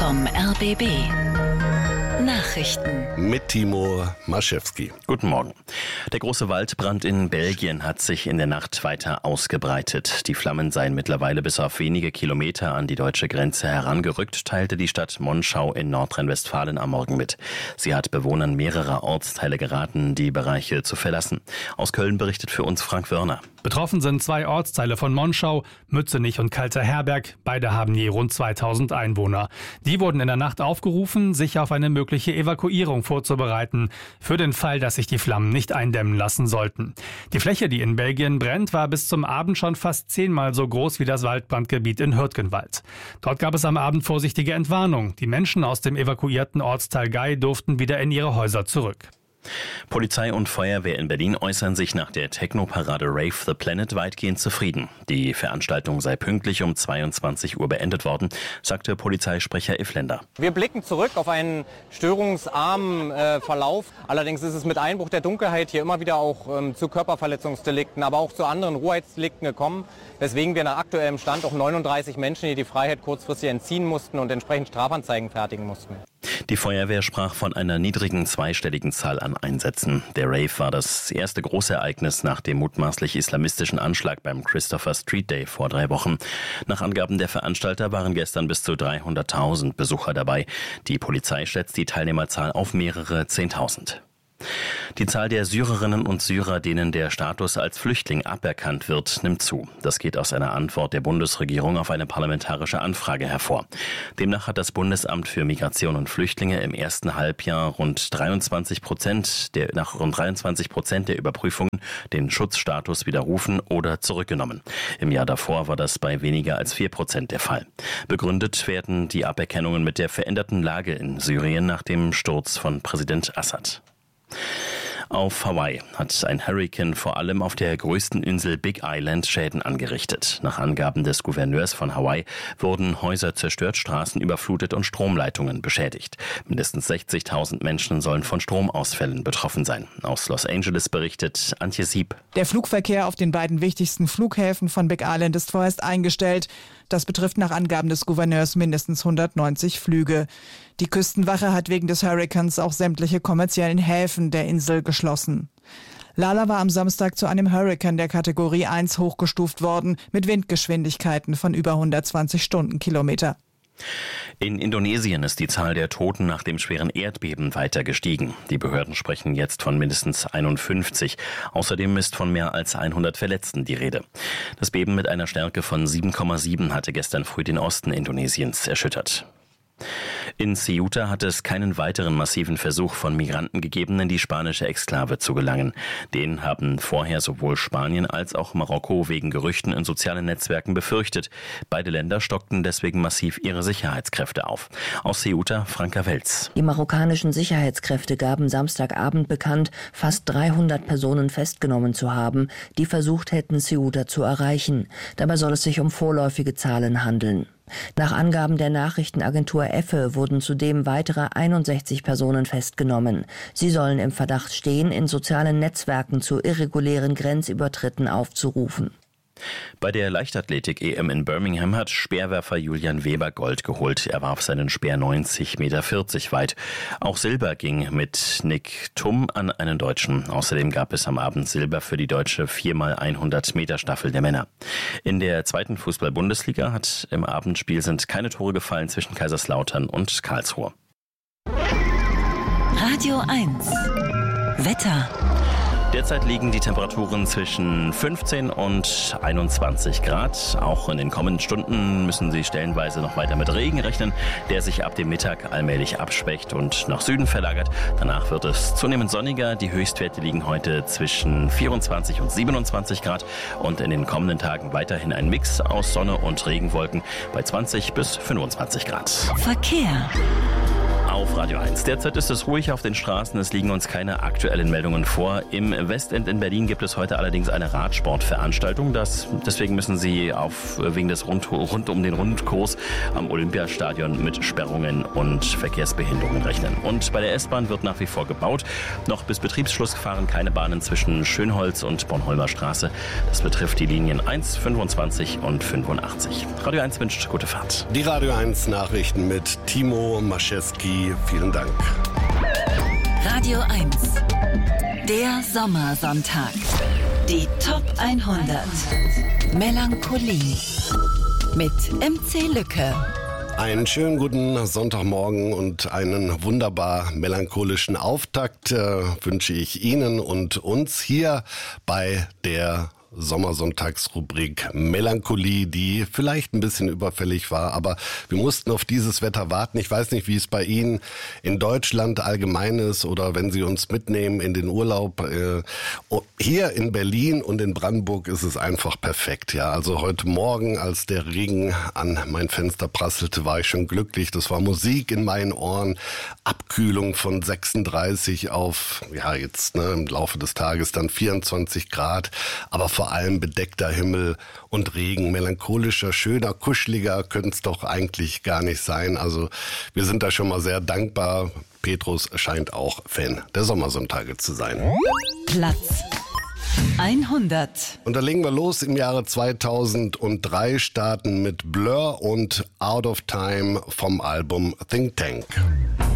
vom RBB. Nachrichten mit Timur Maschewski. Guten Morgen. Der große Waldbrand in Belgien hat sich in der Nacht weiter ausgebreitet. Die Flammen seien mittlerweile bis auf wenige Kilometer an die deutsche Grenze herangerückt, teilte die Stadt Monschau in Nordrhein-Westfalen am Morgen mit. Sie hat Bewohnern mehrerer Ortsteile geraten, die Bereiche zu verlassen. Aus Köln berichtet für uns Frank Wörner. Betroffen sind 2 Ortsteile von Monschau, Mützenich und Kalter-Herberg. Beide haben je rund 2000 Einwohner. Die wurden in der Nacht aufgerufen, sich auf eine mögliche Evakuierung vorzubereiten, für den Fall, dass sich die Flammen nicht eindämmen lassen sollten. Die Fläche, die in Belgien brennt, war bis zum Abend schon fast 10-mal so groß wie das Waldbrandgebiet in Hürtgenwald. Dort gab es am Abend vorsichtige Entwarnung. Die Menschen aus dem evakuierten Ortsteil Gey durften wieder in ihre Häuser zurück. Polizei und Feuerwehr in Berlin äußern sich nach der Techno-Parade Rave the Planet weitgehend zufrieden. Die Veranstaltung sei pünktlich um 22 Uhr beendet worden, sagte Polizeisprecher Ifländer. Wir blicken zurück auf einen störungsarmen Verlauf. Allerdings ist es mit Einbruch der Dunkelheit hier immer wieder auch zu Körperverletzungsdelikten, aber auch zu anderen Rohheitsdelikten gekommen, weswegen wir nach aktuellem Stand auch 39 Menschen hier die Freiheit kurzfristig entziehen mussten und entsprechend Strafanzeigen fertigen mussten. Die Feuerwehr sprach von einer niedrigen zweistelligen Zahl an Einsätzen. Der Rave war das erste große Ereignis nach dem mutmaßlich islamistischen Anschlag beim Christopher Street Day vor 3 Wochen. Nach Angaben der Veranstalter waren gestern bis zu 300.000 Besucher dabei. Die Polizei schätzt die Teilnehmerzahl auf mehrere 10.000. Die Zahl der Syrerinnen und Syrer, denen der Status als Flüchtling aberkannt wird, nimmt zu. Das geht aus einer Antwort der Bundesregierung auf eine parlamentarische Anfrage hervor. Demnach hat das Bundesamt für Migration und Flüchtlinge im ersten Halbjahr nach rund 23% der Überprüfungen den Schutzstatus widerrufen oder zurückgenommen. Im Jahr davor war das bei weniger als 4% der Fall. Begründet werden die Aberkennungen mit der veränderten Lage in Syrien nach dem Sturz von Präsident Assad. Auf Hawaii hat ein Hurrikan vor allem auf der größten Insel Big Island Schäden angerichtet. Nach Angaben des Gouverneurs von Hawaii wurden Häuser zerstört, Straßen überflutet und Stromleitungen beschädigt. Mindestens 60.000 Menschen sollen von Stromausfällen betroffen sein. Aus Los Angeles berichtet Antje Sieb. Der Flugverkehr auf den beiden wichtigsten Flughäfen von Big Island ist vorerst eingestellt. Das betrifft nach Angaben des Gouverneurs mindestens 190 Flüge. Die Küstenwache hat wegen des Hurrikans auch sämtliche kommerziellen Häfen der Insel geschlossen. Lala war am Samstag zu einem Hurrikan der Kategorie 1 hochgestuft worden, mit Windgeschwindigkeiten von über 120 Stundenkilometer. In Indonesien ist die Zahl der Toten nach dem schweren Erdbeben weiter gestiegen. Die Behörden sprechen jetzt von mindestens 51. Außerdem ist von mehr als 100 Verletzten die Rede. Das Beben mit einer Stärke von 7,7 hatte gestern früh den Osten Indonesiens erschüttert. In Ceuta hat es keinen weiteren massiven Versuch von Migranten gegeben, in die spanische Exklave zu gelangen. Den haben vorher sowohl Spanien als auch Marokko wegen Gerüchten in sozialen Netzwerken befürchtet. Beide Länder stockten deswegen massiv ihre Sicherheitskräfte auf. Aus Ceuta, Franka Welz. Die marokkanischen Sicherheitskräfte gaben Samstagabend bekannt, fast 300 Personen festgenommen zu haben, die versucht hätten, Ceuta zu erreichen. Dabei soll es sich um vorläufige Zahlen handeln. Nach Angaben der Nachrichtenagentur EFE wurden zudem weitere 61 Personen festgenommen. Sie sollen im Verdacht stehen, in sozialen Netzwerken zu irregulären Grenzübertritten aufzurufen. Bei der Leichtathletik-EM in Birmingham hat Speerwerfer Julian Weber Gold geholt. Er warf seinen Speer 90,40 Meter weit. Auch Silber ging mit Nick Thum an einen Deutschen. Außerdem gab es am Abend Silber für die deutsche 4x100 Meter Staffel der Männer. In der 2. Fußball-Bundesliga hat im Abendspiel sind keine Tore gefallen zwischen Kaiserslautern und Karlsruhe. Radio 1 Wetter. Derzeit liegen die Temperaturen zwischen 15 und 21 Grad. Auch in den kommenden Stunden müssen Sie stellenweise noch weiter mit Regen rechnen, der sich ab dem Mittag allmählich abschwächt und nach Süden verlagert. Danach wird es zunehmend sonniger. Die Höchstwerte liegen heute zwischen 24 und 27 Grad und in den kommenden Tagen weiterhin ein Mix aus Sonne und Regenwolken bei 20 bis 25 Grad. Verkehr. auf Radio 1. Derzeit ist es ruhig auf den Straßen, es liegen uns keine aktuellen Meldungen vor. Im Westend in Berlin gibt es heute allerdings eine Radsportveranstaltung. Deswegen müssen Sie wegen des rund um den Rundkurs am Olympiastadion mit Sperrungen und Verkehrsbehinderungen rechnen. Und bei der S-Bahn wird nach wie vor gebaut. Noch bis Betriebsschluss fahren keine Bahnen zwischen Schönholz und Bornholmer Straße. Das betrifft die Linien 1, 25 und 85. Radio 1 wünscht gute Fahrt. Die Radio 1 Nachrichten mit Timo Maschewski. Vielen Dank. Radio 1. Der Sommersonntag. Die Top 100. Melancholie. Mit MC Lücke. Einen schönen guten Sonntagmorgen und einen wunderbar melancholischen Auftakt wünsche ich Ihnen und uns hier bei der Sommersonntagsrubrik Melancholie, die vielleicht ein bisschen überfällig war, aber wir mussten auf dieses Wetter warten. Ich weiß nicht, wie es bei Ihnen in Deutschland allgemein ist oder wenn Sie uns mitnehmen in den Urlaub. Hier in Berlin und in Brandenburg ist es einfach perfekt. Ja, also heute Morgen, als der Regen an mein Fenster prasselte, war ich schon glücklich. Das war Musik in meinen Ohren, Abkühlung von 36 auf, jetzt im Laufe des Tages dann 24 Grad, aber vor allem bedeckter Himmel und Regen. Melancholischer, schöner, kuscheliger könnte es doch eigentlich gar nicht sein. Also wir sind da schon mal sehr dankbar. Petrus scheint auch Fan der Sommersonntage zu sein. Platz 100. Und da legen wir los im Jahre 2003, starten mit Blur und Out of Time vom Album Think Tank.